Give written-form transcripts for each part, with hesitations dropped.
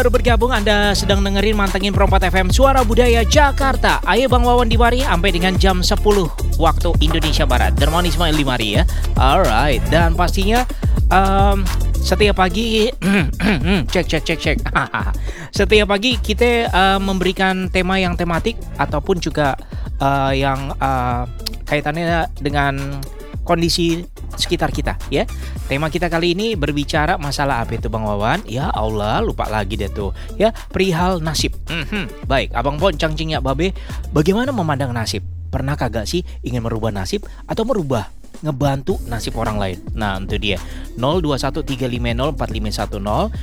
Baru bergabung, Anda sedang dengerin Mantengin Perempat FM Suara Budaya Jakarta. Ayo Bang Wawan di mari sampai dengan jam 10 waktu Indonesia Barat. Dermawan Ismail di mari ya. Alright, dan pastinya setiap pagi cek. Setiap pagi kita memberikan tema yang tematik ataupun juga yang kaitannya dengan kondisi sekitar kita ya. Tema kita kali ini berbicara masalah apa itu Bang Wawan? Ya Allah, lupa lagi deh tuh. Ya, perihal nasib. Baik, Abang Boncang Cingnya Babe, bagaimana memandang nasib? Pernah kagak sih ingin merubah nasib atau ngebantu nasib orang lain? Nah, itu dia. 0213504510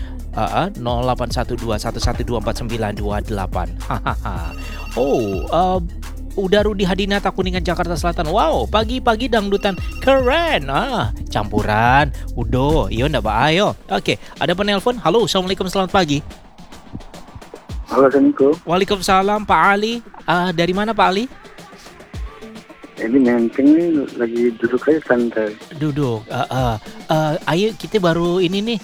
081211249228. Udah Rudi Hadinata Kuningan Jakarta Selatan. Wow, pagi-pagi dangdutan keren. Campuran Udo. Iyo ndak ba ayo. Oke, ada penelpon. Halo, Assalamualaikum, selamat pagi. Halo, Assalamualaikum. Waalaikumsalam, Pak Ali. Dari mana Pak Ali? Ini Menteng nih, lagi duduk aja santai. Duduk. Ayo kita baru ini nih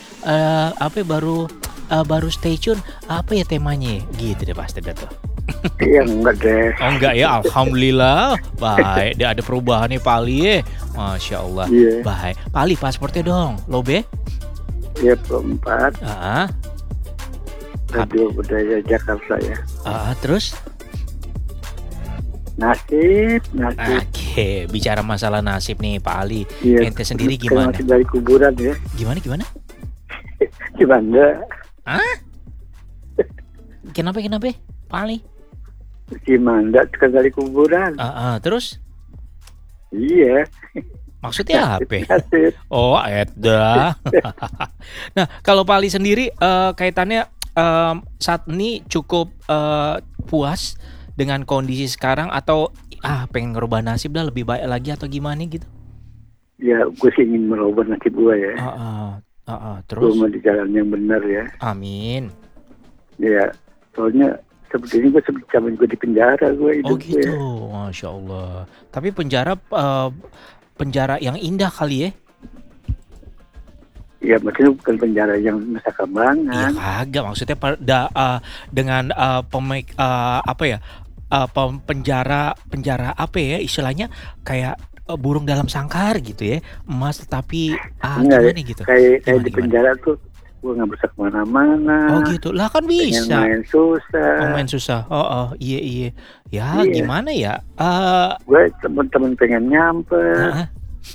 baru stay tune. Apa ya temanya? Gitu deh pasti dah tuh. Iya, enggak deh. Oh enggak ya, Alhamdulillah. Baik, dia ada perubahan nih Pak Ali ya. Masya Allah. Iya. Baik, Pak Ali pasportnya dong. Lobe? Iya, 4. Radio Budaya Jakarta ya. Terus? Nasib. Oke, bicara masalah nasib nih Pak Ali. Iya, Ente sendiri gimana? Masih dari kuburan ya. Gimana? Gimana? Kenapa Pak Ali? Gimana? Dari kuburan. Terus? Iya. Maksudnya apa? Nasib. Oh, Edda. Nah, kalau Pak Ali sendiri kaitannya saat ini cukup puas dengan kondisi sekarang atau pengen ngerubah nasib dah lebih baik lagi atau gimana gitu? Ya, gue sih ingin merubah nasib gue ya. Terus? Gue mau di jalan yang benar ya. Amin. Ya, soalnya seperti ini gue zaman gue di penjara gue hidup. Oh gitu, Masya Allah. Tapi penjara yang indah kali ya? Ya, maksudnya bukan penjara yang Nusa Kambangan. Iya kagak, maksudnya dengan penjara apa ya istilahnya kayak burung dalam sangkar gitu ya, emas tetapi gimana gitu? Kayak di penjara tuh gue nggak bisa kemana-mana. Oh gitu, lah kan bisa. Main susah. Main susah. Iya. Ya iya. Gimana ya? Gue temen-temen pengen nyamper.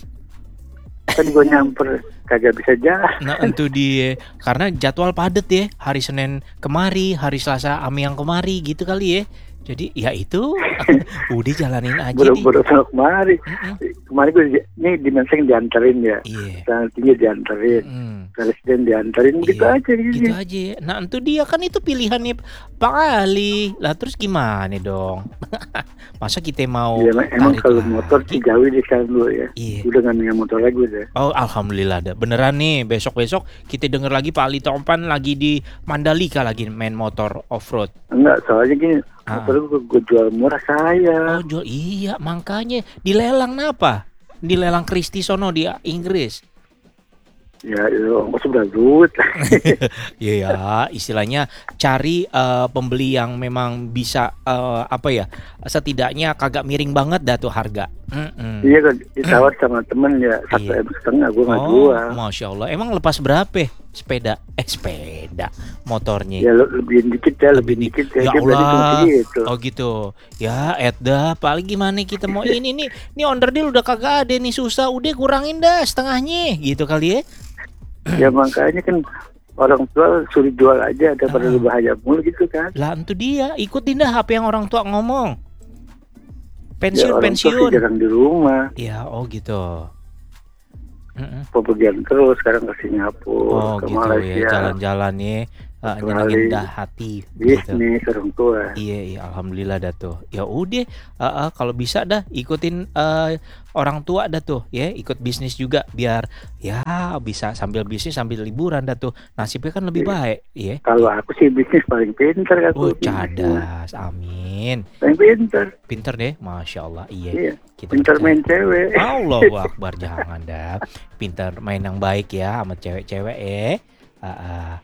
Kan gue nyamper kagak bisa jalan. Nah itu dia, karena jadwal padet ya. Hari Senin kemari, hari Selasa Ami yang kemari gitu kali ya. Jadi ya itu udah jalanin aja. Buru-buru kemari. Kemarin gue ini di Menteng dianterin ya. Iya. Tinggi dianterin. Presiden dianterin gitu aja. Gitu aja. Nah itu dia, kan itu pilihannya Pak Ali. Lah terus gimana dong? Masa kita mau emang kalau motor sih jauh di sekarang dulu ya. Iya. Udah gak dengan motor lagi udah. Oh alhamdulillah dah. Beneran nih, besok kita denger lagi Pak Ali Tompan lagi di Mandalika lagi main motor off-road. Enggak, soalnya gini, motor gue jual murah saya. Oh jual, iya makanya. Dilelang apa? Dilelang Kristi sono di Inggris. Ya, sudah duit. Iya, istilahnya cari pembeli yang memang bisa setidaknya kagak miring banget dah tuh harga. Iya kan, ditawar sama temen ya 1,5 M, gue nggak jual. Masya Allah, emang lepas berapa sepeda motornya? Ya lebih dikit ya. Ya Allah, gitu. Oh gitu. Ya Edda, paling gimana kita mau ini onderdil udah kagak ada nih, susah, udah kurangin dah setengahnya gitu kali ya. Ya makanya kan orang tua suruh jual aja daripada lu bahaya mulu gitu kan. Lah itu dia, ikutin dah apa yang orang tua ngomong. Pensiun. Jarang di rumah. Ya, gitu. Pepergian terus, sekarang ke Singapura, ke gitu Malaysia. Ya, jalan-jalan ya. Nyenengin dah hati bisnis gitu. Orang tua. Iya, alhamdulillah dah tuh. Ya udah, kalau bisa dah ikutin orang tua dah tuh, ya ikut bisnis juga biar ya bisa sambil bisnis sambil liburan dah tuh. Nasibnya kan lebih baik, ya. Kalau aku sih bisnis paling pintar kan. Oh, cadas, amin. Paling pintar deh, Masya Allah. Iya. Pintar main cewek. Allahu Akbar, jangan dah. Pintar main yang baik ya sama cewek-cewek .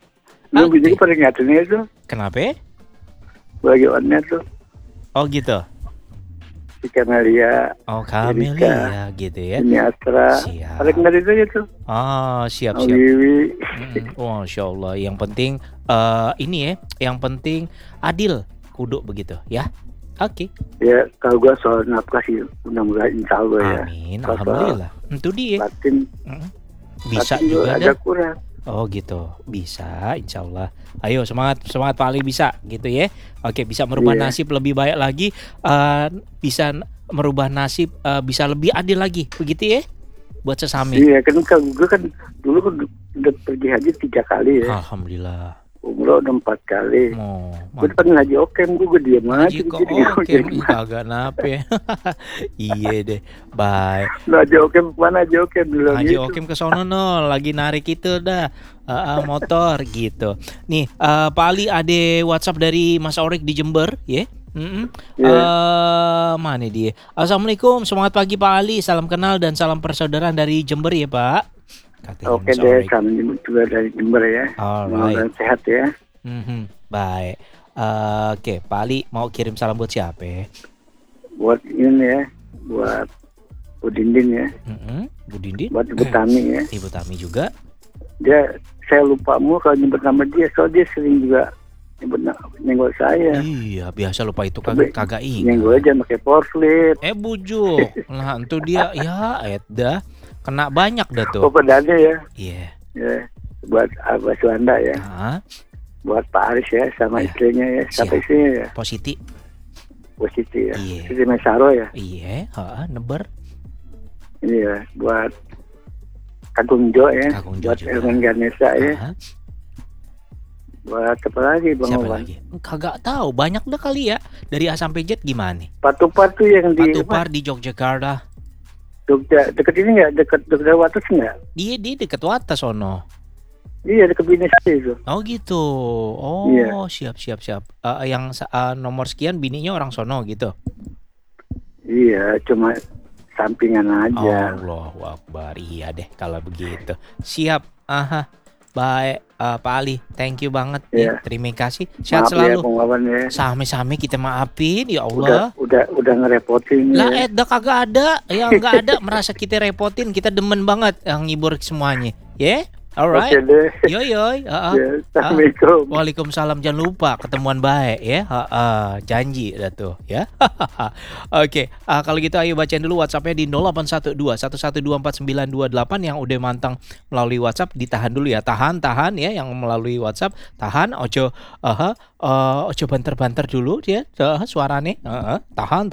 Lu bini pada ngeliatinnya itu Kenapa? bagi online tuh Oh gitu. si Camelia, Oh Erika, Camelia gitu ya. ini Astra, Siap. pada ngeliatin aja tuh. Oh siap. Wiwi, Oh, Masya Allah. Yang penting ini ya. Yang penting adil. Kudu begitu ya. Oke. ya kalau gua soal nafkah sih mudah-mudahan insya Allah ya. Amin. Kalau Alhamdulillah. Itu dia. Batin, Mm. Bisa batin juga ada dah. kurang. Oh gitu, bisa, insya Allah. Ayo semangat, semangat Pak Ali bisa, gitu ya. Oke, bisa merubah Iya. nasib lebih baik lagi, bisa merubah nasib, bisa lebih adil lagi, begitu ya, buat sesami. Iya kan kalau gua kan dulu kan udah pergi haji 3 kali ya, Alhamdulillah. umroh udah 4 kali. Mau Gue depan ngaji okem, gue diam aja. ngaji kok oke, kagak nape. Iya deh, baik. Ngaji okem mana aja okem dulu Haji gitu. Okim ke sono no, lagi narik itu dah motor gitu. Nih Pak Ali ada WhatsApp dari Mas Orik di Jember, ya. Mana dia? Assalamualaikum, semangat pagi Pak Ali, salam kenal dan salam persaudaraan dari Jember ya Pak. Katanya Oke Mas deh, Orik. kami juga dari Jember ya. Alright. Semoga sehat ya. Baik. Oke, Pak Ali mau kirim salam buat siapa? Buat ini ya, buat Bu Dindin ya, Bu Dindin, buat Ibu Tami ya. Ibu Tami juga. Dia, saya lupa mu kalau nyebut nama dia, soalnya dia sering juga nyebut nyenggol saya. Iya, biasa lupa itu Tapi kagak nyenggol ingat. aja pakai porflip. Bujuk. Nah, itu dia ya dah kena banyak dah tuh. Bapak Dade ya, Iya. ya. Buat Abah Suanda ya, Nah, buat Pak Aris ya, sama Ya. istrinya ya, sampai Siap. istrinya ya, Positi. Positi ya. Iya. Siti Mesaro ya. Iya, neber. Ini ya buat Kagum Jo ya, Kagum Jo buat juga. Elman Ganesha ya, Nah, buat apa lagi Bang siapa Owan? lagi? Kagak tahu, banyak dah kali ya. Dari A sampai Z gimana? Patupar tuh yang di Patupar di Yogyakarta. Jogja, deket ini nggak, deket Wates nggak? Dia deket Wates sono. Iya deket bini saya itu. Oh gitu. Oh, Iya. siap. Yang nomor sekian bininya orang sono gitu. Iya, cuma sampingan aja. Allahu Akbar. Iya deh kalau begitu. Siap. Aha. Baik, Pak Ali. Thank you banget ya. Iya. Terima kasih. Sehat Maaf selalu. ya Bang Wawan ya. Same-same kita maafin ya Allah. Udah ngerepotin Lah ya. dah kagak ada. Yang enggak ada merasa kita repotin, kita demen banget ngibur semuanya. Ya? Alright. Oke deh. Yoi. Ya, Assalamualaikum. Waalaikumsalam, jangan lupa ketemuan baik ya. Janji dah tuh ya. Oke, kalau gitu ayo bacain dulu WhatsApp-nya di 0812 1124928 yang udah mantang melalui WhatsApp ditahan dulu ya. Tahan ya yang melalui WhatsApp. Tahan ojo ojo banter-banter dulu ya suaranya. Tahan.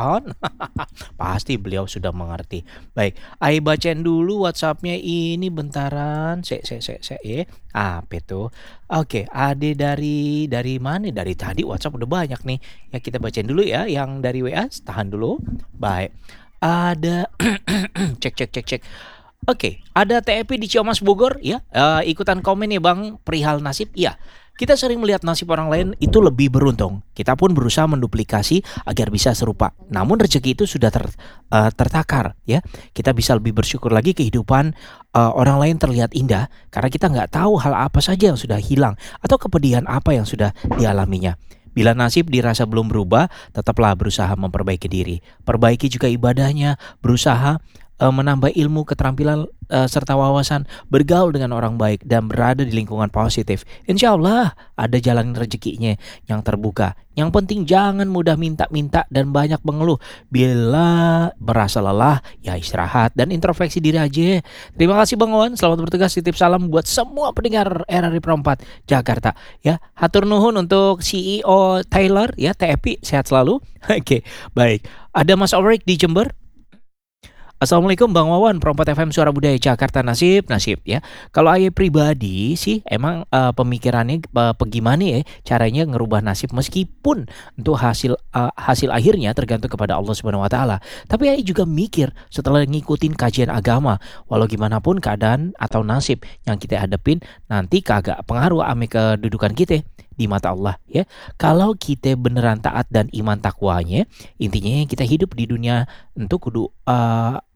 Pasti beliau sudah mengerti. Baik, ayo bacain dulu WhatsApp-nya ini bentaran. Ya. Apa tuh? Oke, ada dari mana? Dari tadi WhatsApp udah banyak nih. Ya kita bacain dulu ya yang dari WA. Tahan dulu. Baik. Ada cek. Oke, ada TEP di Ciamas Bogor ya. Ikutan komen ya Bang perihal nasib. Ya. Kita sering melihat nasib orang lain itu lebih beruntung. Kita pun berusaha menduplikasi agar bisa serupa. Namun rezeki itu sudah tertakar ya. Kita bisa lebih bersyukur lagi kehidupan orang lain terlihat indah karena kita nggak tahu hal apa saja yang sudah hilang atau kepedihan apa yang sudah dialaminya. Bila nasib dirasa belum berubah, tetaplah berusaha memperbaiki diri. Perbaiki juga ibadahnya, berusaha menambah ilmu, keterampilan, serta wawasan, bergaul dengan orang baik, dan berada di lingkungan positif. Insya Allah ada jalan rezekinya yang terbuka. Yang penting jangan mudah minta-minta dan banyak mengeluh. Bila merasa lelah, ya istirahat dan introspeksi diri aja. Terima kasih Bang Owan, selamat bertugas, titip salam buat semua pendengar RRI Pro 4 Jakarta. Ya, hatur nuhun untuk CEO Taylor, ya TEP, sehat selalu. Oke, baik. Ada Mas Orik di Jember. Assalamualaikum Bang Wawan, Pro 4 FM Suara Budaya Jakarta. Nasib ya. Kalau ayah pribadi sih emang pemikirannya bagaimana ya caranya ngerubah nasib meskipun untuk hasil akhirnya tergantung kepada Allah Subhanahu wa taala. Tapi ayah juga mikir setelah ngikutin kajian agama, walau gimana pun keadaan atau nasib yang kita hadapin nanti kagak pengaruh ame kedudukan kita di mata Allah ya. Kalau kita beneran taat dan iman takwanya, intinya kita hidup di dunia untuk kudu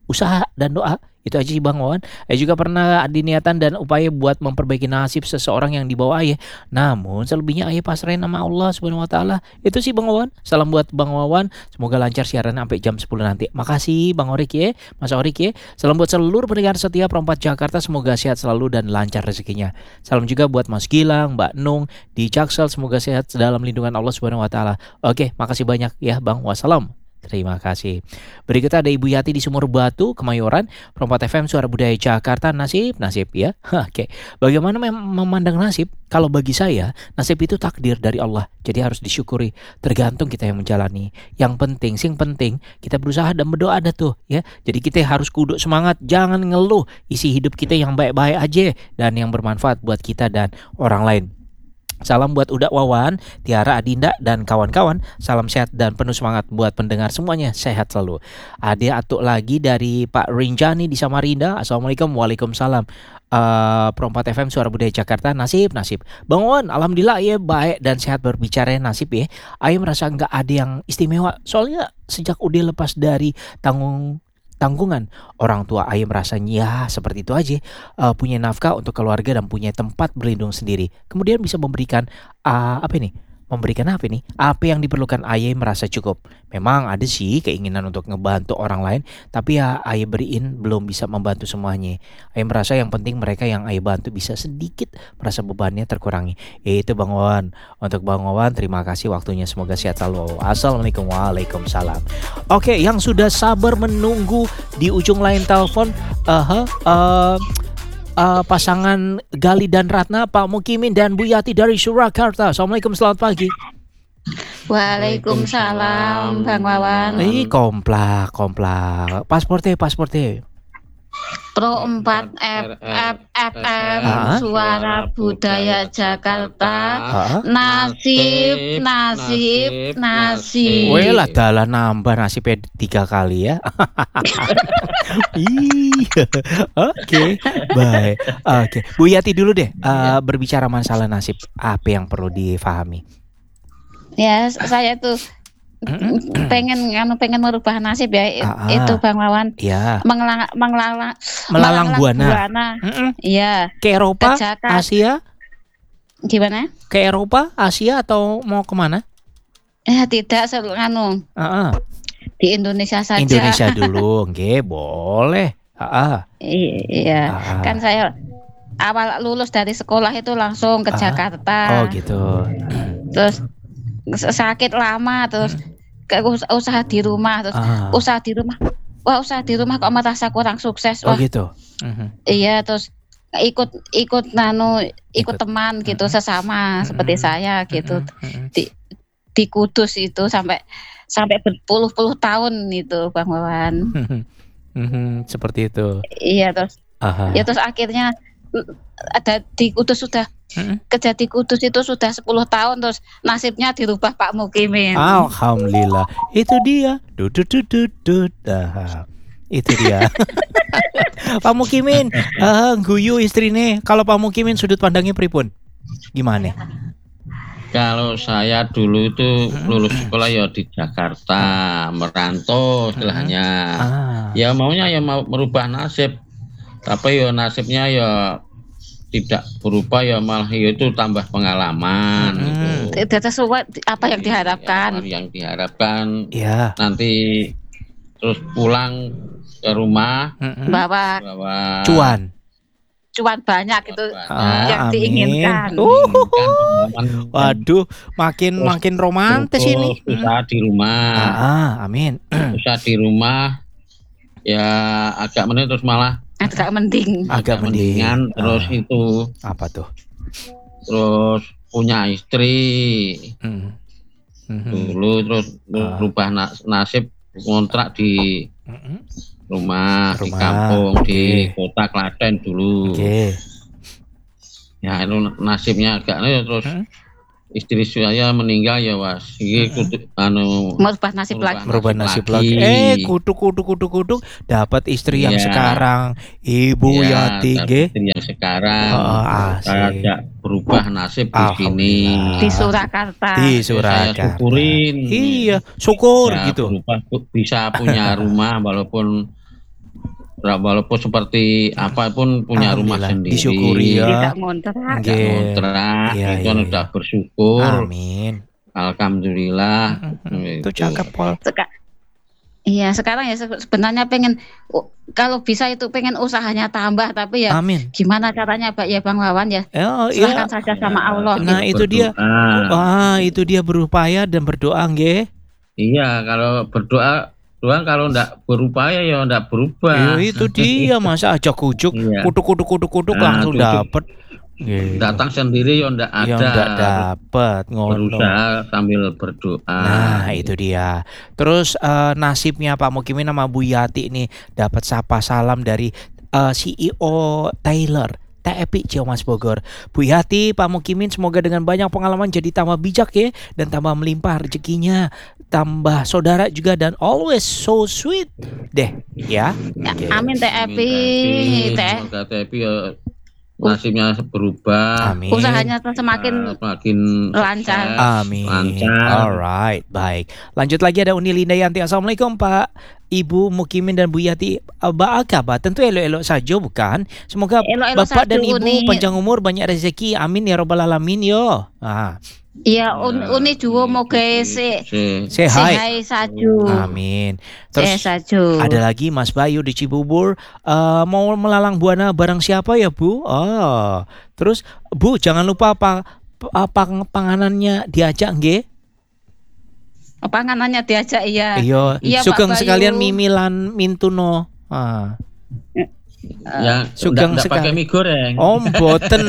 usaha dan doa. Itu aja sih Bang Wawan. Juga pernah ada niatan dan upaya buat memperbaiki nasib seseorang yang dibawa ayah. Namun selebihnya ayah pasrahin sama Allah Subhanahu wa taala. Itu sih Bang Wawan. Salam buat Bang Wawan. Semoga lancar siaran sampai jam 10 nanti. Makasih Bang Orik ya, Mas Orik ya. Salam buat seluruh pendengar setia Perempat Jakarta, semoga sehat selalu dan lancar rezekinya. Salam juga buat Mas Gilang, Mbak Nung di Jaksel, semoga sehat dalam lindungan Allah Subhanahu wa taala. Oke, makasih banyak ya Bang. Wassalam. Terima kasih. Berikutnya ada Ibu Yati di Sumur Batu, Kemayoran. Perempat FM Suara Budaya Jakarta. Nasib ya. Oke. Bagaimana memandang nasib? Kalau bagi saya, nasib itu takdir dari Allah. Jadi harus disyukuri. Tergantung kita yang menjalani. Yang penting kita berusaha dan berdoa ada tuh ya. Jadi kita harus kudu semangat, jangan ngeluh. Isi hidup kita yang baik-baik aja dan yang bermanfaat buat kita dan orang lain. Salam buat Uda Wawan, Tiara Adinda dan kawan-kawan. Salam sehat dan penuh semangat buat pendengar semuanya. Sehat selalu. Ada atuk lagi dari Pak Rinjani di Samarinda. Assalamualaikum. Waalaikumsalam. Perempat FM Suara Budaya Jakarta. Nasib. Bang Wawan, alhamdulillah ya baik dan sehat. Berbicara nasib ya, Ayah merasa nggak ada yang istimewa. Soalnya sejak udah lepas dari tanggungan orang tua, ayah merasanya ya seperti itu aja, punya nafkah untuk keluarga dan punya tempat berlindung sendiri. Kemudian bisa memberikan apa yang diperlukan. Ayah merasa cukup. Memang ada sih keinginan untuk ngebantu orang lain, tapi ya ayah beriin belum bisa membantu semuanya. Ayah merasa yang penting mereka yang ayah bantu bisa sedikit merasa bebannya terkurangi. Itu Bang Wawan. Untuk Bang Wawan terima kasih waktunya, semoga sehat selalu. Assalamualaikum. Waalaikumsalam. Oke, yang sudah sabar menunggu di ujung lain telepon, pasangan Gali dan Ratna, Pak Mukimin dan Bu Yati dari Surakarta. Assalamualaikum, selamat pagi. Waalaikumsalam Bang Wawan. Komplak. Pasporte. Pro 4 FM Suara Budaya Jakarta. Nasib. Weh lah dalah nambah nasibnya 3 kali ya. Oke, baik. Oke, Bu Yati dulu deh. Berbicara masalah nasib, apa yang perlu difahami? Ya, saya tuh pengen merubah nasib ya. Itu Bang Wawan. Ya. Melalang buana. Iya. Ke Eropa, Asia? Gimana? Ke Eropa, Asia atau mau kemana? Tidak di Indonesia saja. Indonesia dulu, nggih, boleh. Iya. Kan saya awal lulus dari sekolah itu langsung ke Jakarta. Oh gitu. Terus sakit lama, terus usaha di rumah, usaha di rumah kok merasa kurang sukses. Oh gitu. Iya, terus ikut teman gitu, sesama seperti saya gitu. Di Kudus itu sampai berpuluh-puluh tahun itu Bang Wawan. Seperti itu. Iya, terus ya terus akhirnya ada di Kudus sudah kerja di Kudus itu sudah 10 tahun, terus nasibnya dirubah Pak Mukimin. Alhamdulillah. Itu dia. Itu dia. Pak Mukimin, guyu istrine. Kalau Pak Mukimin sudut pandangnya pripun? Gimana? Kalau saya dulu itu lulus sekolah ya di Jakarta, merantau istilahnya. Ya maunya ya mau merubah nasib, tapi ya nasibnya ya tidak berubah, ya malah itu tambah pengalaman. Tidak sesuai apa yang diharapkan. Ya, yang diharapkan ya. Nanti terus pulang ke rumah bawa cuan banyak itu yang diinginkan. Waduh, makin romantis ini. Usaha di rumah. Amin. Usaha di rumah ya agak mending, terus malah agak mendingan. Terus itu apa tuh? Terus punya istri dulu, terus berubah nasib, kontrak di rumah di kampung, di kota Klaten dulu. Ya itu nasibnya agak terus istri saya meninggal ya was. Merubah nasib lagi. Kutuk dapat istri yang sekarang, Ibu Yati istri yang sekarang. Saya berubah nasib di sini. Di Surakarta. Saya syukurin. Iya, syukur bisa gitu. Berubah, bisa punya rumah walaupun walaupun seperti apapun punya rumah sendiri. Disyukuri ya. Tidak ngontrak. Iya, itu udah bersyukur. Amin. Alhamdulillah. Itu cakep, Pol. Iya, sekarang ya sebenarnya pengen kalau bisa itu pengen usahanya tambah, tapi ya Amin. gimana caranya Pak ya Bang Wawan ya? Silahkan saja sama Allah. Nah, itu dia. Itu dia berupaya dan berdoa nggih. Iya, kalau berdoa Tuhan kalau enggak berupaya ya enggak berubah. Itu dia, masa ajak kucuk, kutuk langsung dapat. Datang sendiri ya enggak ada. Ya enggak dapat, berusaha sambil berdoa. Nah, itu dia. Terus nasibnya Pak Mukimin sama Bu Yati ini dapat sapa salam dari CEO Taylor TEPI Ciamas Bogor. Bu Yati, Pak Mukimin semoga dengan banyak pengalaman jadi tambah bijak ya, dan tambah melimpah rezekinya, tambah saudara juga, dan always so sweet deh ya. Amin TEPI. Semoga TEPI ya nasibnya berubah. Amin. Usahanya semakin lancar. Amin. Alright, baik. Lanjut lagi ada Uni Linda Yanti. Assalamualaikum Pak Ibu Mukimin dan Bu Yati. Kabar tentu elok-elok saja bukan? Semoga elok-elok Bapak dan Ibu Uni. panjang umur, banyak rezeki. Amin ya robbal alamin yo. Iya, Uni juga moga sehat saja. Amin. Terus ada lagi Mas Bayu di Cibubur, mau melalang buana barang siapa ya Bu? Terus Bu jangan lupa panganannya diajak nggih. Panganannya diajak iya. Iya, sugeng sekalian mimilan mintuno. Ya, sugeng pakai mie goreng. Oh, mboten.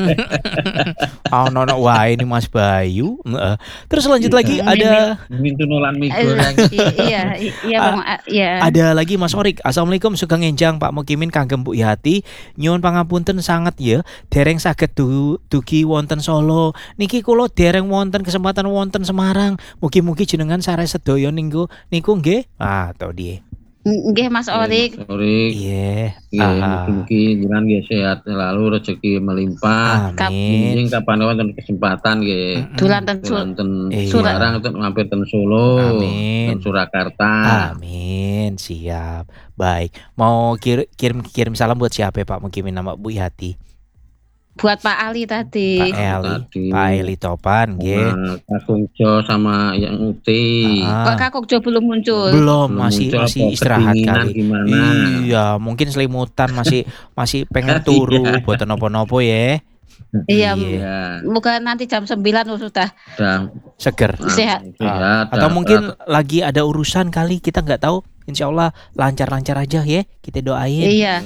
No, wah ini Mas Bayu. Terus lanjut lagi ada mintunolan mie goreng. Iya, Bang. Iya. Ada lagi Mas Orik. Assalamualaikum sugeng enjang Pak Mukimin kagem Bu Yati. Nyuwun pangapunten sangat ya, dereng saged dugi wonten Solo. Niki kula dereng wonten kesempatan wonten Semarang. Mugi-mugi jenengan sare sedaya niku nggih. Tau die. Nggih Mas Orik. Iya. Mugi-mugi jenengan nggih sehat selalu, rezeki melimpah. Amin. Kapan wonten kesempatan nggih. Dolan ten Semarang mampir ten Solo. Amin. Surakarta. Amin. Siap. Baik. Mau kirim salam buat siapa Pak Mukimin nama Bu Yati? Buat Pak Ali tadi. Pak Eli Topan nggih. Kakungjo sama yang Uti. Pak Kakungjo belum muncul. Belum, masih istirahat kali. Gimana? Iya, mungkin selimutan masih pengen turu buat nopo-nopo ya. Iya. Moga nanti jam 9 sudah seger. Sehat. Atau mungkin lagi ada urusan kali, kita nggak tahu. Insya Allah lancar-lancar aja ya. Kita doain. Iya.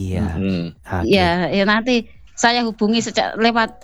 Ya nanti saya hubungi lewat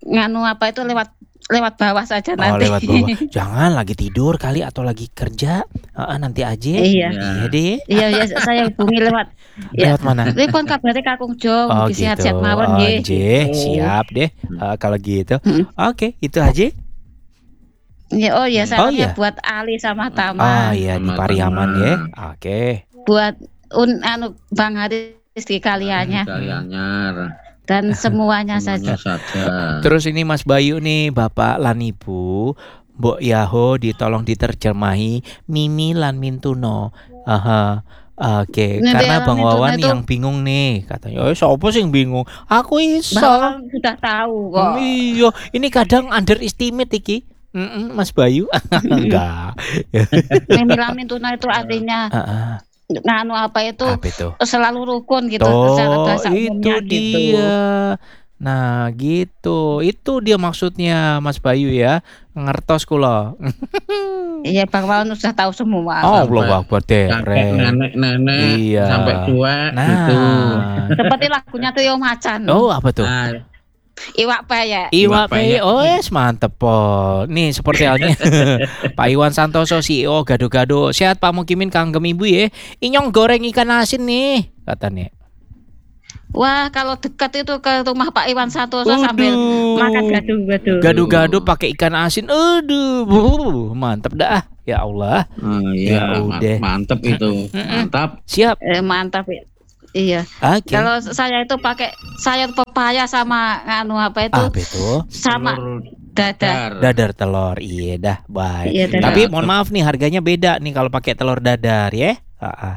lewat bawah saja nanti. Lewat bawah. Jangan lagi tidur kali atau lagi kerja. Nanti aja. Iya deh. Iya, saya hubungi lewat. Lewat mana? Telepon kabarnya Kakungjo, gitu. sehat-sehat mawon nggih. Siap deh. Kalau gitu. Oke, itu aja. Ya, salamnya buat Ali sama Tama. Di Pariaman ya. Oke. Buat Bang Haris di Kalianyar. Dan semuanya saja. Terus ini Mas Bayu nih, Bapak lan Ibu, Mbok Yaho ditolong diterjemahi Mimi lan Mintuno. Oke. Karena Bang Wawan yang bingung nih, katanya. Siapa sih yang bingung? Aku iso. Bang sudah tahu kok. Iya, ini kadang underestimate iki. Mas Bayu. Enggak. Mimi lan Mintuno itu artinya apa itu selalu rukun gitu. Itu dia. Nah gitu, itu dia maksudnya Mas Bayu ya. Ngertos kula. Iya Bang Wawan sudah tahu semua. Allah Akbar nenek sampai tua gitu. Seperti lagunya Tio Macan. Apa tuh? Iwak peyek. Mantep po. Nih seperti halnya Pak Iwan Santoso CEO Gado-Gado. Sehat Pak Mukimin kanggem Ibu ya. Inyong goreng ikan asin nih katanya. Wah, kalau dekat itu ke rumah Pak Iwan Santoso sambil makan gado-gado. Gado-gado pakai ikan asin. Mantep dah. Ya Allah. Ya udah. Mantep itu. Mantap. Siap. Mantap ya. Iya. Kalau saya itu pakai sayur pepaya sama sama dadar telur. Iya dah, baik. Iya, tapi mohon maaf nih harganya beda nih kalau pakai telur dadar ya.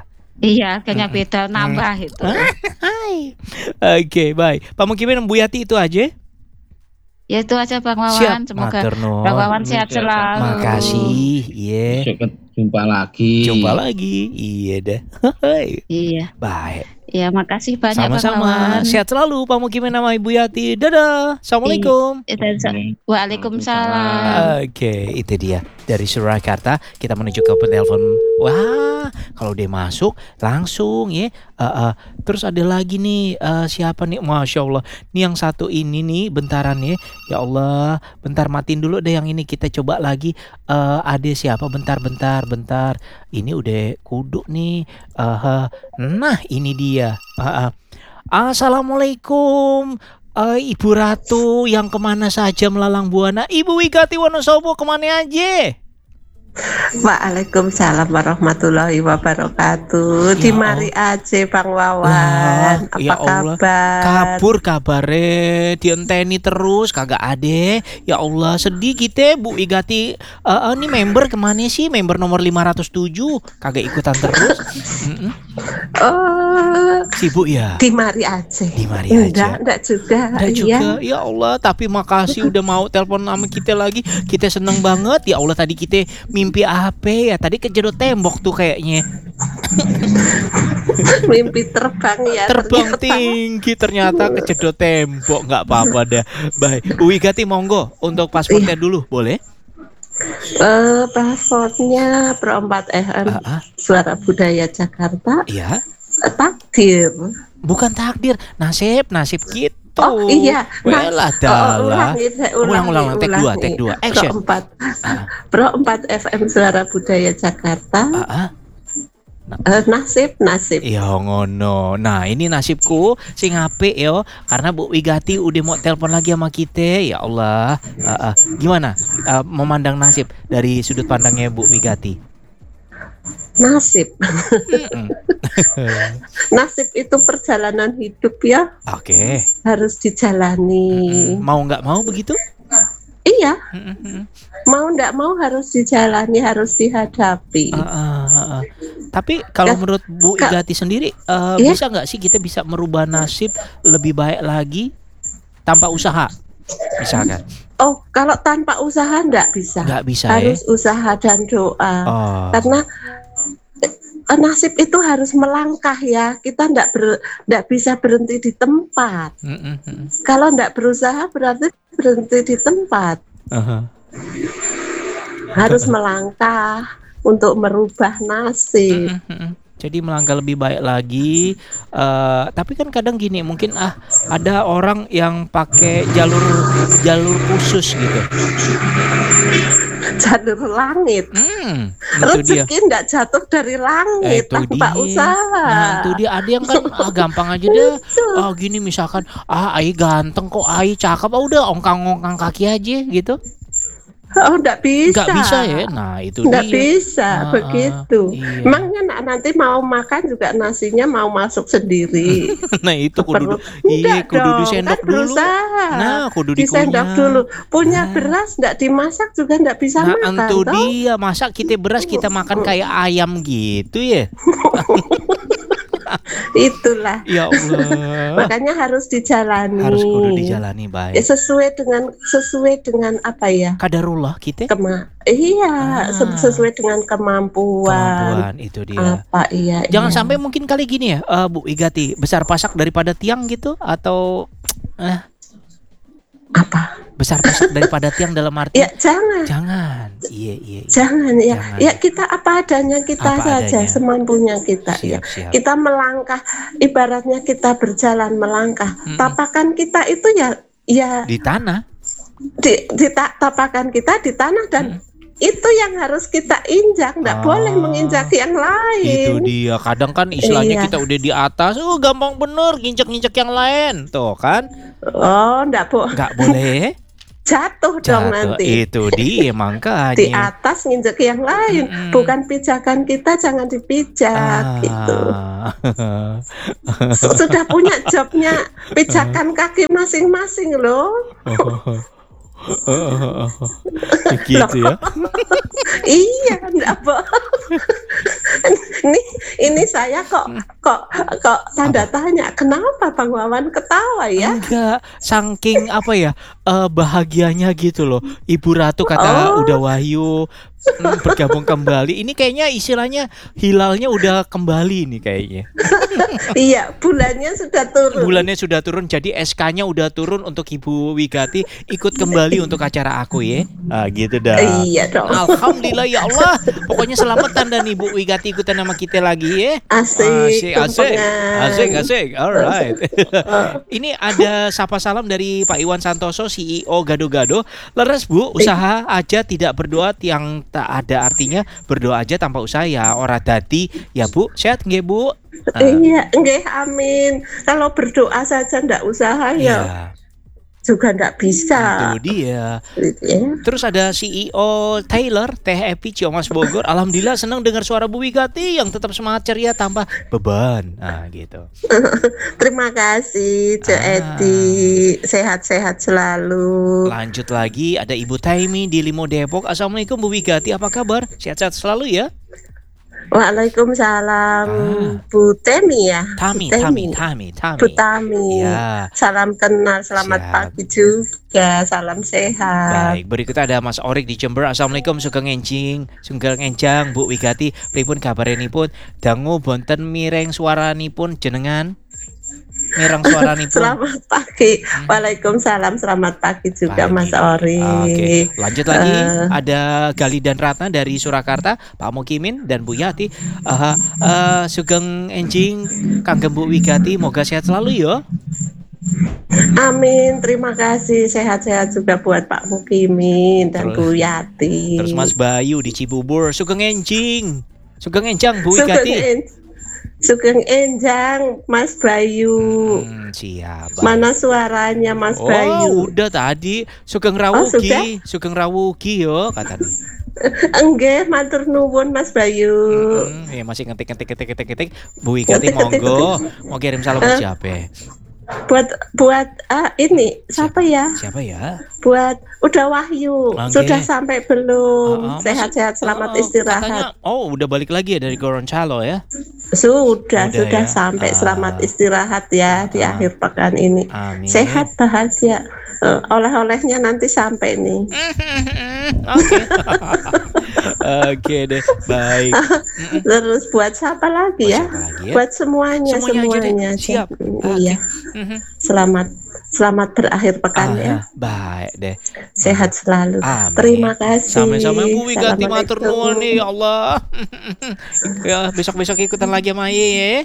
Iya, harganya beda, nambah itu. Hai. Oke, baik. Pak Mukimin, Bu Yati itu aja. Ya itu aja Bang Wawan. Siap. Semoga Matur nuwun. Bang Wawan sehat selalu. Makasih. Iya. Besok jumpa lagi. Jumpa lagi. Iya dah. Iya. Baik. Ya, makasih banyak Bang Sama-sama. Wawan. Sehat selalu Pak Mukimin sama Ibu Yati. Dadah. Assalamualaikum. Waalaikumsalam. Oke, itu dia dari Surakarta. Kita menuju ke telepon. Wah, kalau dia masuk langsung ya. Terus ada lagi nih siapa nih? Masya Allah. Nih yang satu ini nih bentaran ya. Ya Allah, bentar matiin dulu deh yang ini. Kita coba lagi. Ada siapa? Bentar. Ini udah kudu nih. Nah, ini dia. Assalamualaikum. Ibu Ratu yang kemana saja melalang buana. Ibu Wigati Wonosobo kemana aja? Waalaikumsalam warahmatullahi wabarakatuh. Di mari aja Bang Wawan. Apa ya Allah. kabar? Kabur kabare, dienteni terus kagak ade. Ya Allah, sedih kita Bu Wigati. Ini member kemana sih? Member nomor 507 kagak ikutan terus. Oh, Sibuk ya? di mari aja. Di mari aja. Enggak juga. Enggak Iya. juga. Ya Allah, tapi makasih udah mau telepon sama kita lagi. Kita seneng banget. Ya Allah, tadi kita mimpi apa ya? Tadi kejedot tembok tuh kayaknya. Mimpi terbang ya. Terbang ternyata. tinggi ternyata kejedot tembok. Nggak apa-apa dah. Baik, Bu Wigati monggo untuk paspornya dulu, boleh? Paspornya Pro 4 FM Suara Budaya Jakarta. Iya. Takdir. Bukan takdir, nasib gitu. Oh iya. Welah dalah. Ulang, take dua. Action. Pro 4 FM Suara Budaya Jakarta. Nasib. Ya ngono. Nah, ini nasibku sing apik yo karena Bu Wigati udah mau telepon lagi sama kita. Ya Allah. Gimana memandang nasib dari sudut pandangnya Bu Wigati? Nasib. Nasib itu perjalanan hidup ya. Oke. Harus dijalani. Mau nggak mau begitu? Iya. Mau nggak mau harus dijalani, harus dihadapi. Tapi kalau menurut Bu Wigati sendiri, bisa nggak sih kita bisa merubah nasib lebih baik lagi tanpa usaha, misalkan? Oh, kalau tanpa usaha nggak bisa. Nggak bisa. Harus usaha dan doa. Karena nasib itu harus melangkah ya. Kita nggak bisa berhenti di tempat. Kalau nggak berusaha berarti berhenti di tempat. Harus melangkah untuk merubah nasib. Jadi melangkah lebih baik lagi. Tapi kan kadang gini, mungkin ada orang yang pakai jalur khusus gitu. Jalur langit. Rezeki nggak jatuh dari langit tanpa usaha. Nah, itu dia. Ada yang kan gampang aja deh. Gini misalkan, ai ganteng kok, ai cakep, udah ongkang-ongkang kaki aja gitu. Oh, enggak bisa. Enggak bisa ya. Nah, itu enggak dia. bisa begitu. Iya. Emangnya nanti mau makan juga nasinya mau masuk sendiri. Nah, itu kudu disendok kan dulu. Berusaha. Nah, kudu disendok dulu. Punya beras enggak dimasak juga enggak bisa makan. Nah, itu dia. Masak kita beras kita makan kayak ayam gitu ya. Itulah. Ya Allah. Makanya harus dijalani. Harus kudu dijalani baik. Sesuai dengan apa ya? Qadarullah kita. Sesuai dengan kemampuan. Itu dia. Jangan sampai mungkin kali gini ya, Bu Wigati, besar pasak daripada tiang gitu atau apa? Besar pasak daripada tiang dalam arti ya jangan. Iya. Jangan. Ya kita apa adanya kita saja, semampunya kita. Siap. Kita melangkah, ibaratnya kita berjalan melangkah. Tapakan kita itu ya di tanah. Tapakan kita di tanah dan itu yang harus kita injak, nggak boleh menginjak yang lain. Itu dia. Kadang kan istilahnya kita udah di atas, gampang bener nginjak yang lain, tuh kan? Oh, nggak boleh. Jatuh dong nanti. Itu dia makanya. Di atas nginjek yang lain, bukan pijakan kita jangan dipijak gitu. Sudah punya jobnya, pijakan kaki masing-masing loh. Gitu ya. Iya, ini saya kok tanda tanya, kenapa Bang Wawan ketawa ya? Enggak, saking apa ya, bahagianya gitu loh. Ibu Ratu kata udah Wahyu bergabung kembali. Ini kayaknya istilahnya hilalnya udah kembali nih kayaknya. Iya, bulannya sudah turun. Bulannya sudah turun, jadi SK-nya udah turun untuk Ibu Wigati ikut kembali untuk acara aku ya. Gitu dah. Iya dong. Alhamdulillah ya Allah. Pokoknya selamatan dan Ibu Wigati ikutan sama kita lagi ya. Asik. Asik. Alright. Ini ada sapa salam dari Pak Iwan Santoso, CEO Gado-Gado. Leres Bu, usaha aja tidak berdoa yang tak ada artinya, berdoa aja tanpa usaha ya ora dadi ya Bu. Sehat nggih Bu? Iya, nggih, amin. Kalau berdoa saja ndak usaha ya juga ndak bisa. Itu dia. Terus ada CEO Taylor Teh Epi Ciomas Bogor. Alhamdulillah senang dengar suara Bu Wigati yang tetap semangat ceria tanpa beban. Gitu. Terima kasih Ce Eti. Sehat-sehat selalu. Lanjut lagi ada Ibu Taimi di Limo Depok. Assalamualaikum Bu Wigati, apa kabar? Sehat-sehat selalu ya. Waalaikumsalam. Bu Temi ya. Tami. Bu Tami. Ya. Salam kenal, selamat pagi juga, salam sehat. Baik, berikutnya ada Mas Orik di Jember. Assalamualaikum, sugeng enjang Bu Wigati. Pripun kabarenipun? Dangu bonten mireng suaranipun jenengan. Mireng suaranipun. Selamat pagi. Waalaikumsalam, selamat pagi juga pagi. Mas Ori. Oke. Lanjut lagi ada Gali dan Ratna dari Surakarta, Pak Mukimin dan Bu Yati. Sugeng enjing kanggem Bu Wigati, moga sehat selalu ya. Amin, terima kasih. Sehat-sehat juga buat Pak Mukimin dan Bu Yati. Terus Mas Bayu di Cibubur, sugeng enjing Bu Wigati. Sugeng enjang Mas Bayu. Siap. Mana suaranya Mas Bayu? Udah tadi Sugeng Rawugi yo katanya. Enggak, matur nuwun Mas Bayu. Ya masih ngetik. Bu Wigati monggo mau kirim salam buat siapa? Buat ini siapa ya? Buat udah Wahyu. Sudah sampai belum? Sehat-sehat, selamat istirahat. Katanya, udah balik lagi ya dari Gorontalo ya? Sudah ya? Sampai. Selamat istirahat ya di akhir pekan ini. Amin. Sehat, bahagia. Oleh-olehnya nanti sampai nih. Oke deh, baik. Terus buat siapa lagi ya? Buat semuanya. Siap. Iya. Selamat berakhir pekan ya. Baik deh. Sehat selalu. Amin. Terima kasih. Sama-sama Bu Wigati, matur nuwun nih ya Allah. Ya besok-besok ikutan lagi sama Ye.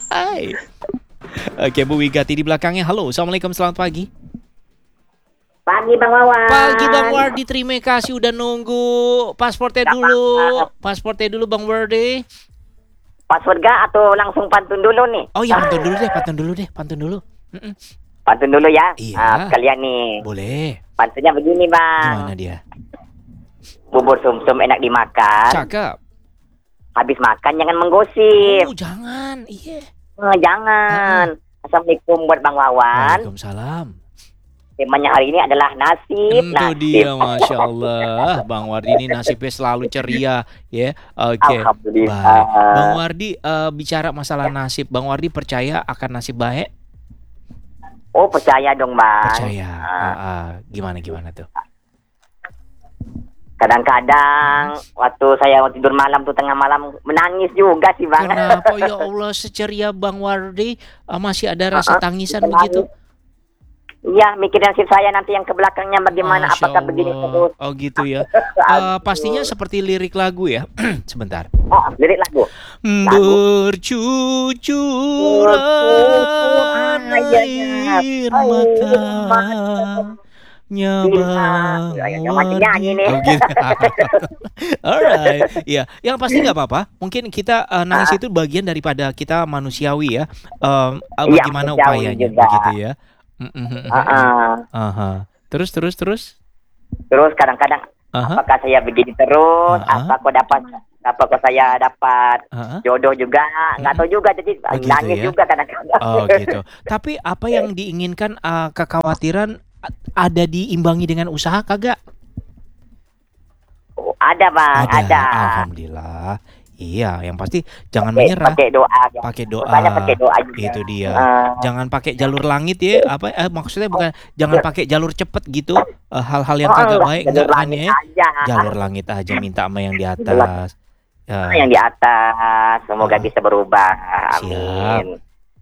Oke, Bu Wigati di belakangnya. Halo, assalamualaikum, selamat pagi. Pagi Bang Wawan. Pagi Bang Wardi, terima kasih udah nunggu. Pasportnya dulu Bang Wardi. Password gak atau langsung pantun dulu nih? Oh ya, pantun dulu. Pantun dulu ya. Iya. Sekalian nih. Boleh. Pantunnya begini Bang. Gimana dia? Bubur sumsum enak dimakan. Cakep. Habis makan jangan menggosip. Jangan. Iya. Jangan. Assalamualaikum buat Bang Wawan. Waalaikumsalam. Temanya hari ini adalah nasib. Itu dia, Masya Allah. Bang Wardi ini nasibnya selalu ceria ya. Oke. Alhamdulillah. Baik. Bang Wardi bicara masalah nasib. Bang Wardi percaya akan nasib baik? Oh percaya dong Bang. Percaya. Gimana tuh? Kadang-kadang waktu saya mau tidur malam tuh tengah malam menangis juga sih Bang. Kenapa ya Allah, seceria Bang Wardi masih ada rasa tangisan begitu? Iya, mikir nasib saya nanti yang ke belakangnya bagaimana, Masya apakah Allah. begini terus. Oh gitu ya. Pastinya seperti lirik lagu ya. Sebentar. Lirik lagu. Bercucuran air mata Alright, ya, yang pasti nggak apa-apa. Mungkin kita nangis itu bagian daripada kita manusiawi ya. Bagaimana upayanya, begitu ya. Terus. Terus kadang-kadang apakah saya begini terus? Apakah saya dapat jodoh juga? Nggak tahu juga, jadi nangis juga kadang-kadang. Oh gitu. Tapi apa yang diinginkan, kekhawatiran ada diimbangi dengan usaha kagak? Ada Bang, ada. Alhamdulillah. Iya, yang pasti jangan menyerah. Pakai doa. Pakai doa. Pakai doa juga. Itu dia. Jangan pakai jalur langit ya. Maksudnya bukan jangan pakai jalur cepet gitu. Hal-hal yang kagak baik enggak kan ya. Jalur langit aja, minta sama yang di atas. Yang di atas semoga bisa berubah. Amin.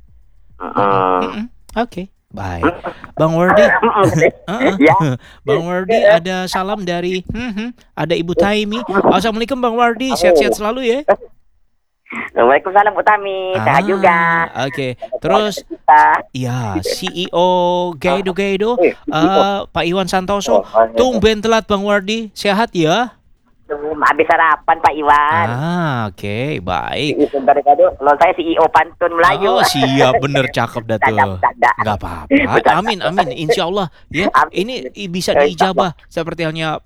Oke. Baik, Bang Wardi. Bang Wardi ada salam dari ada Ibu Taimi. Assalamualaikum Bang Wardi, sehat-sehat selalu ya. Waalaikumsalam Bu Tami, sehat juga. Oke. Terus ya CEO Gaido Pak Iwan Santoso, tumben telat Bang Wardi, sehat ya? Habis sarapan Pak Iwan. Oke, baik. Kalau saya CEO Pantun Melayu. Oh, siap, bener, cakep dah tuh. Enggak apa-apa. Amin. Insya Allah ya. Ini bisa diijabah seperti halnya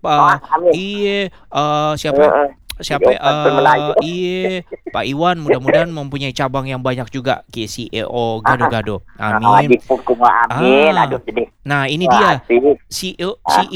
siapa Pak Iwan, mudah-mudahan mempunyai cabang yang banyak juga ke CEO Gado-Gado. Amin. Nah, ini dia CEO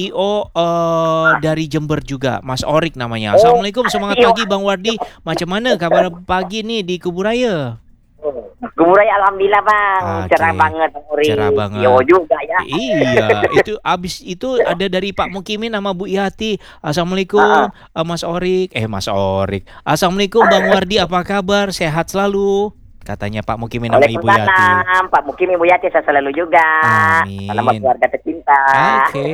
dari Jember juga, Mas Orik namanya. Assalamualaikum, semangat pagi Bang Wardi. Macam mana kabar pagi nih di Kuburaya? Kuburaya alhamdulillah Bang, cerah banget Bang Orik. Cerah banget. Yo juga ya. Iya, itu abis itu ada dari Pak Mukimin sama Bu Yati. Assalamualaikum Mas Orik. Assalamualaikum Bang Wardi, apa kabar? Sehat selalu. Katanya Pak Mukimin sama Ibu Yati. Pak Mukimin, Ibu Yati, saya selalu juga. Amin. Salam buat keluarga tercinta. Oke.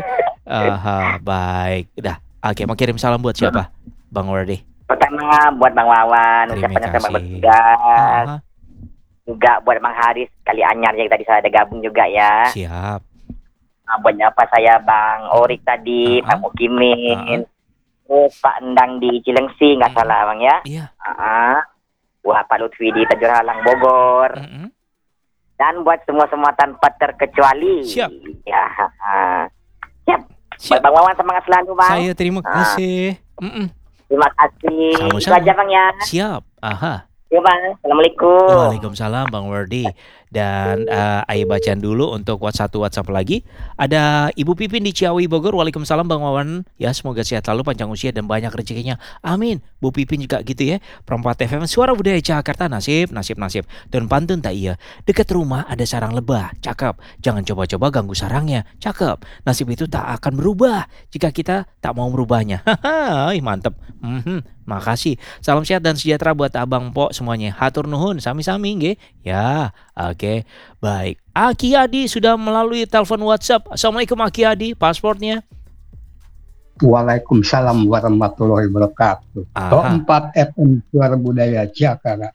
Baik. Udah. Oke, mau kirim salam buat siapa? Bang Wardi. Pertama buat Bang Wawan, ucapannya selamat bertugas. Juga buat Bang Haris kali anyar yang tadi saya ada gabung juga ya. Siap. Buat apa saya Bang Orik tadi, Pak Mukimin, Pak Endang di Cilengsi nggak salah Bang ya. Iya. Buat Pak Lutfi di Tajur Halang Bogor. Dan buat semua tanpa terkecuali. Siap. Ya. Siap. Buat Bang Wawan semangat selalu Bang. Saya terima kasih. Terima kasih. Sama-sama. Itu aja Bang ya. Siap. Ya Bang, Assalamualaikum. Waalaikumsalam Bang Wardi. Dan ayo bacaan dulu untuk WhatsApp lagi. Ada Ibu Pipin di Ciawi Bogor. Waalaikumsalam Bang Wawan. Ya, semoga sehat selalu, panjang usia dan banyak rezekinya. Amin. Bu Pipin juga gitu ya. Perempat FM Suara Budaya Jakarta. Nasib. Dan pantun tak iya. Dekat rumah ada sarang lebah. Cakep. Jangan coba-coba ganggu sarangnya. Cakep. Nasib itu tak akan berubah jika kita tak mau merubahnya. Haha, mantep. Makasih. Salam sehat dan sejahtera buat Abang Pok semuanya. Hatur nuhun, sami-sami nggih. Ya, oke. Baik. Aki Adi sudah melalui telepon WhatsApp. Assalamualaikum Aki Adi, pasportnya. Waalaikumsalam warahmatullahi wabarakatuh. 4 FM Suara Budaya Jakarta.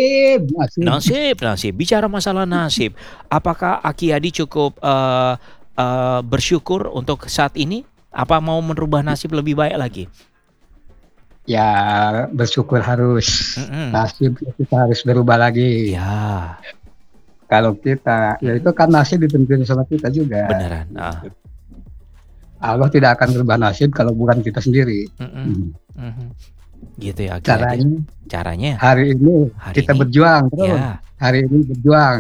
Nasib. Bicara masalah nasib, apakah Aki Adi cukup bersyukur untuk saat ini? Apa mau merubah nasib lebih baik lagi? Ya, bersyukur harus. Nasib kita harus berubah lagi. Ya. Kalau kita, ya itu kan nasib ditentuin sama kita juga. Beneran. Allah tidak akan berubah nasib kalau bukan kita sendiri. Gitu ya. Caranya. Hari ini kita berjuang terus. Ya. Hari ini berjuang.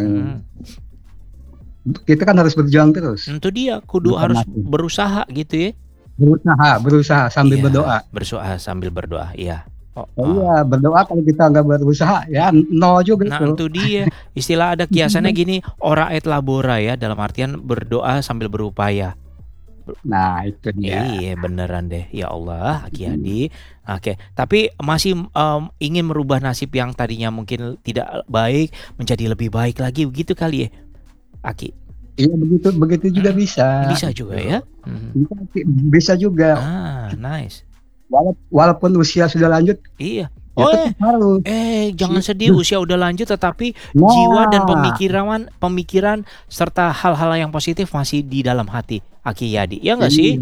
Kita kan harus berjuang terus. Itu dia, kudu harus berusaha gitu ya. Berusaha sambil berdoa. Berusaha sambil berdoa, iya. Iya, berdoa kalau kita nggak berusaha ya nol juga. Nah itu dia, istilah ada kiasannya gini, ora et labora ya, dalam artian berdoa sambil berupaya. Nah itu dia. Iya beneran deh, ya Allah Aki Adi. Oke, tapi masih ingin merubah nasib yang tadinya mungkin tidak baik menjadi lebih baik lagi, begitu kali ya Aki? Iya begitu juga bisa. Bisa juga ya. Bisa juga. Nice. Walaupun usia sudah lanjut. Iya. Harus. Jangan sedih usia udah lanjut, tetapi jiwa dan pemikiran serta hal-hal yang positif masih di dalam hati Aki Yadi. Ya nggak sih?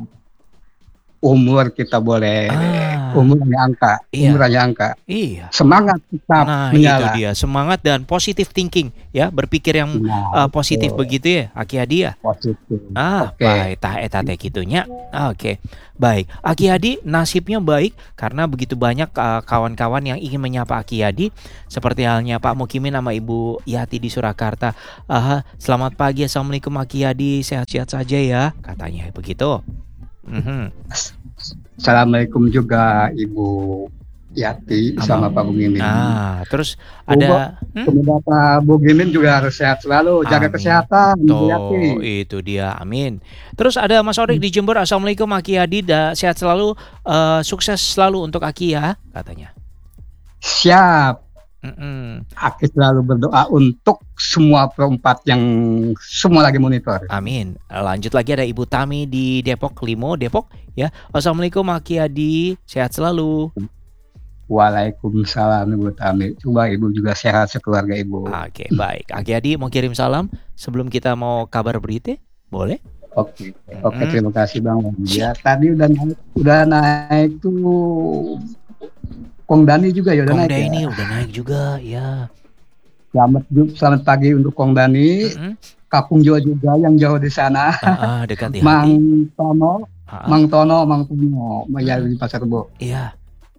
Umur kita boleh umurnya angka. Iya. Semangat tetap menyala. Itu dia, semangat dan positive thinking ya, berpikir yang positif begitu ya Aki Hadi ya. Positif. Baik, eta gitunya. Oke. Baik, Aki Hadi nasibnya baik karena begitu banyak kawan-kawan yang ingin menyapa Aki Hadi, seperti halnya Pak Mukimin sama Ibu Yati di Surakarta. Selamat pagi, Assalamualaikum Aki Hadi, sehat-sehat saja ya, katanya begitu. Assalamualaikum juga Ibu Yati sama Pak Bugimin. Terus ada Pak Bugimin juga harus sehat selalu, jaga kesehatan. Itu dia, amin. Terus ada Mas Orik di Jember, Assalamualaikum Aki Hadi, sehat selalu, sukses selalu untuk Aki ya, katanya. Siap. Aki selalu berdoa untuk semua perempat yang semua lagi monitor. Amin. Lanjut lagi ada Ibu Tami di Depok, Limo, Depok ya. Assalamualaikum Aki Hadi, sehat selalu. Waalaikumsalam Ibu Tami. Coba Ibu juga sehat sekeluarga Ibu. Oke, baik. Aki Hadi mau kirim salam sebelum kita mau kabar berita? Boleh? Oke, terima kasih Bang. Ya, tadi udah naik tuh Kong Dani juga ya, udah naik juga ya. Selamat pagi untuk Kong Dani. Kapung Jawa juga yang jauh di sana. Dekat ya. Mang Tono ya di Pasar Rebo. Iya.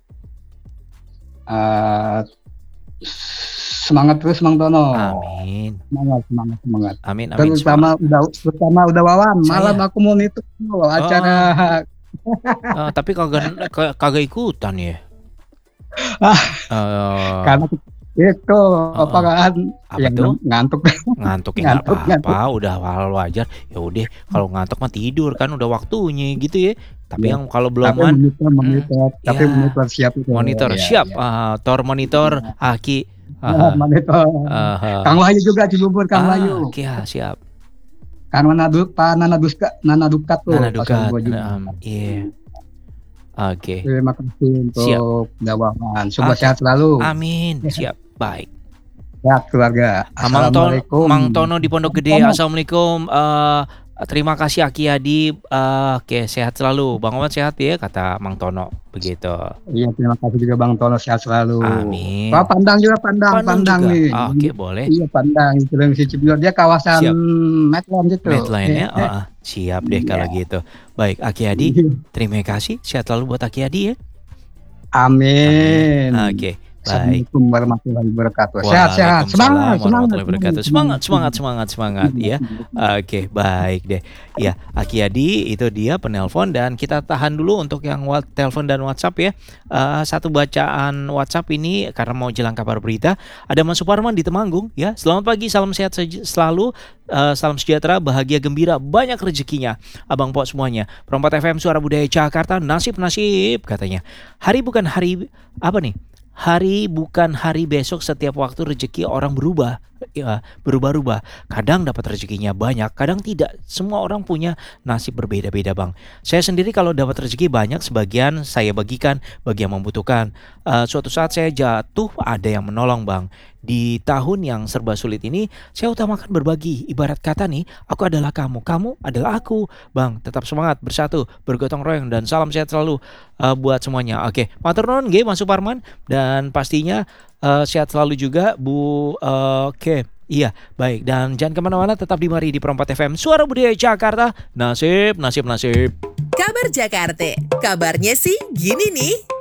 Semangat terus Mang Tono. Amin. Semangat. Amin. Terutama udah Wawan. Malam aku mau itu acara. Tapi kagak ikutan ya. Karena itu ngantuk ya nggak apa-apa, udah hal wajar. Ya udah, kalau ngantuk mah tidur kan, udah waktunya gitu ya. Tapi yang kalau belum monitor siap itu. Monitor siap. Tor monitor Aki. Monitor. Kang Wahyu juga Cibubur, Kang Wahyu. Iya, siap. Kan Nana Dukat tuh. Iya. Oke. Terima kasih untuk jawaban. Semoga sehat selalu. Amin. Siap. Baik. Ya keluarga. Assalamualaikum. Mang Tono di Pondok Gede. Assalamualaikum. Terima kasih Aki Hadi. Oke, sehat selalu. Bang Oman sehat ya, kata Mang Tono. Begitu. Iya, terima kasih juga Bang Tono, sehat selalu. Amin. Pandang juga nih. Oke, boleh. Iya, Pandang. Dia kawasan Medline gitu. Medline ya. Siap deh kalau gitu. Baik, Aki Hadi. Terima kasih. Sehat selalu buat Aki Hadi ya. Amin. Oke. Baik. Assalamualaikum warahmatullahi wabarakatuh. Sehat. Semangat ya. Oke, baik deh. Ya, Aki Hadi itu dia penelpon, dan kita tahan dulu untuk yang telepon dan WhatsApp ya. Satu bacaan WhatsApp ini karena mau jelang kabar berita. Ada Mas Suparman di Temanggung ya. Selamat pagi, salam sehat selalu. Salam sejahtera, bahagia, gembira, banyak rezekinya. Abang Pok semuanya. Perempat FM Suara Budaya Jakarta, nasib katanya. Hari bukan hari apa nih? Hari bukan hari besok, setiap waktu rezeki orang berubah. Berubah-ubah. Kadang dapat rezekinya banyak, kadang tidak. Semua orang punya nasib berbeda-beda Bang. Saya sendiri kalau dapat rezeki banyak, sebagian saya bagikan bagi yang membutuhkan. Suatu saat saya jatuh, ada yang menolong Bang. Di tahun yang serba sulit ini, saya utamakan berbagi. Ibarat kata nih, aku adalah kamu, kamu adalah aku. Bang, tetap semangat, bersatu, bergotong royong, dan salam sehat selalu buat semuanya. Oke, matur nuwun nggih Mas Suparman, dan pastinya sehat selalu juga Bu. Oke, iya, baik. Dan jangan kemana-mana, tetap di Mari di Perempat FM Suara Budaya Jakarta. Nasib. Kabar Jakarta, kabarnya sih gini nih.